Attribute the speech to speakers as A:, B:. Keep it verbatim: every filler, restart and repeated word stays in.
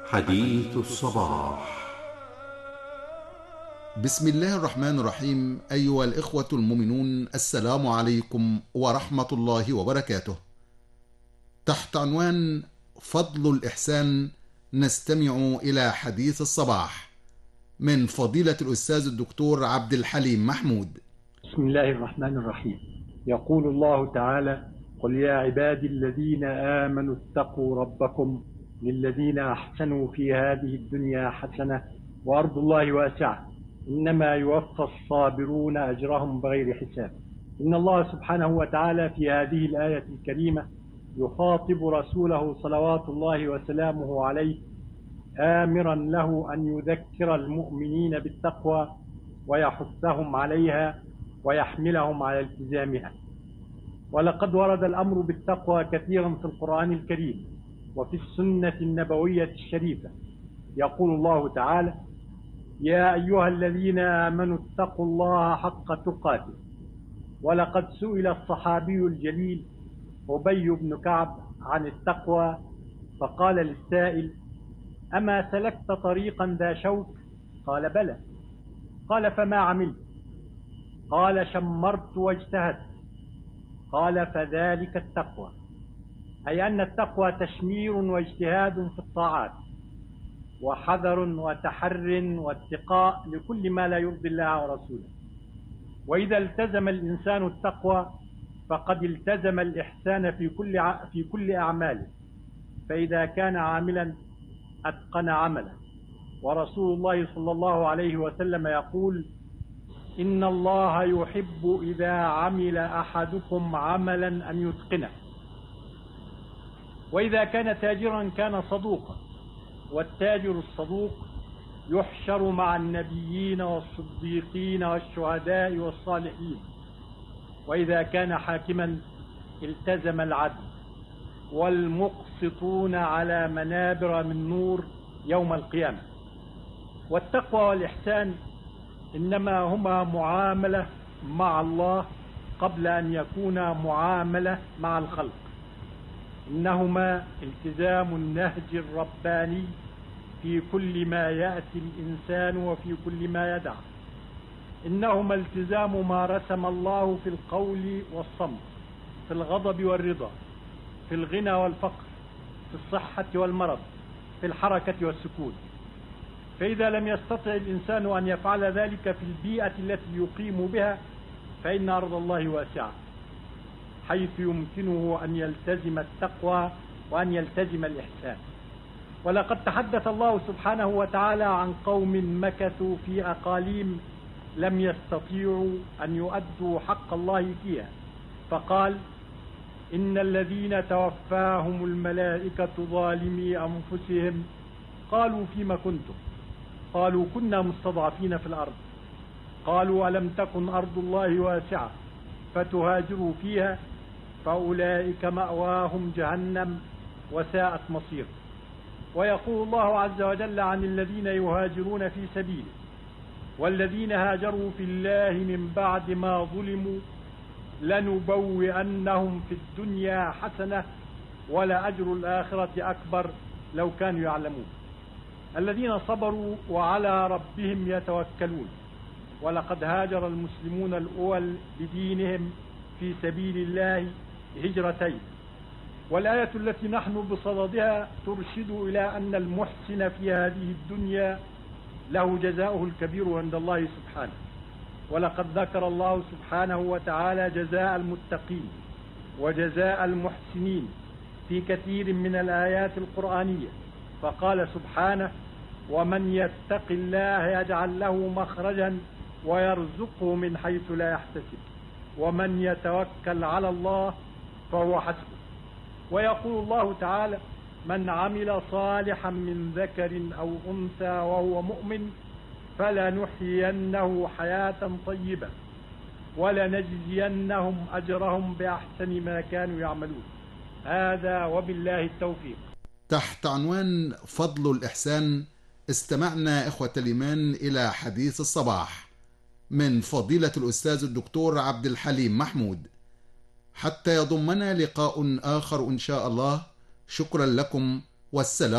A: حديث الصباح.
B: بسم الله الرحمن الرحيم. أيها الإخوة المؤمنون، السلام عليكم ورحمة الله وبركاته. تحت عنوان فضل الإحسان نستمع إلى حديث الصباح من فضيلة الأستاذ الدكتور عبد الحليم محمود.
C: بسم الله الرحمن الرحيم. يقول الله تعالى: قل يا عبادي الذين آمنوا اتقوا ربكم للذين أحسنوا في هذه الدنيا حسنة وأرض الله واسعة إنما يوفى الصابرون أجرهم بغير حساب. إن الله سبحانه وتعالى في هذه الآية الكريمة يخاطب رسوله صلوات الله وسلامه عليه، آمرا له أن يذكر المؤمنين بالتقوى ويحثهم عليها ويحملهم على التزامها. ولقد ورد الأمر بالتقوى كثيرا في القرآن الكريم وفي السنة النبوية الشريفة. يقول الله تعالى: يا أيها الذين آمنوا اتقوا الله حق تقاته. ولقد سئل الصحابي الجليل أبي بن كعب عن التقوى فقال للسائل: أما سلكت طريقا ذا شوك؟ قال: بلى. قال: فما عملت؟ قال: شمرت واجتهدت. قال: فذلك التقوى، أي أن التقوى تشمير واجتهاد في الطاعات، وحذر وتحر واتقاء لكل ما لا يرضي الله ورسوله. وإذا التزم الإنسان التقوى فقد التزم الإحسان في كل في كل أعماله، فإذا كان عاملا أتقن عمله. ورسول الله صلى الله عليه وسلم يقول: إن الله يحب إذا عمل أحدكم عملا أن يتقنه. وإذا كان تاجرا كان صدوقا، والتاجر الصدوق يحشر مع النبيين والصديقين والشهداء والصالحين. وإذا كان حاكما التزم العدل، والمقسطون على منابر من نور يوم القيامة. والتقوى والإحسان إنما هما معاملة مع الله قبل أن يكونا معاملة مع الخلق. إنهما التزام النهج الرباني في كل ما يأتي الإنسان وفي كل ما يدع. إنهما التزام ما رسم الله في القول والصمت، في الغضب والرضا، في الغنى والفقر، في الصحة والمرض، في الحركة والسكون. فإذا لم يستطع الإنسان أن يفعل ذلك في البيئة التي يقيم بها فإن أرض الله واسعة، حيث يمكنه أن يلتزم التقوى وأن يلتزم الإحسان. ولقد تحدث الله سبحانه وتعالى عن قوم مكثوا في أقاليم لم يستطيعوا أن يؤدوا حق الله فيها، فقال: إن الذين توفاهم الملائكة ظالمي أنفسهم قالوا فيما كنتم؟ قالوا كنا مستضعفين في الأرض. قالوا ألم تكن أرض الله واسعة فتهاجروا فيها؟ فأولئك مأواهم جهنم وساءت مصير. ويقول الله عز وجل عن الذين يهاجرون في سبيله: والذين هاجروا في الله من بعد ما ظلموا لنبوئنهم في الدنيا حسنة ولأجر الآخرة أكبر لو كانوا يعلمون. الذين صبروا وعلى ربهم يتوكلون. ولقد هاجر المسلمون الأول بدينهم في سبيل الله هجرتين. والآية التي نحن بصددها ترشد إلى أن المحسن في هذه الدنيا له جزاؤه الكبير عند الله سبحانه. ولقد ذكر الله سبحانه وتعالى جزاء المتقين وجزاء المحسنين في كثير من الآيات القرآنية، فقال سبحانه: ومن يتق الله يجعل له مخرجا ويرزقه من حيث لا يحتسب ومن يتوكل على الله فهو حسبه. ويقول الله تعالى: من عمل صالحا من ذكر أو أنثى وهو مؤمن فلنحيينه حياة طيبة ولنجزينهم أجرهم بأحسن ما كانوا يعملون. هذا وبالله التوفيق.
B: تحت عنوان فضل الإحسان استمعنا إخوة الإيمان إلى حديث الصباح من فضيلة الأستاذ الدكتور عبد الحليم محمود. حتى يضمنا لقاء آخر إن شاء الله. شكرا لكم والسلام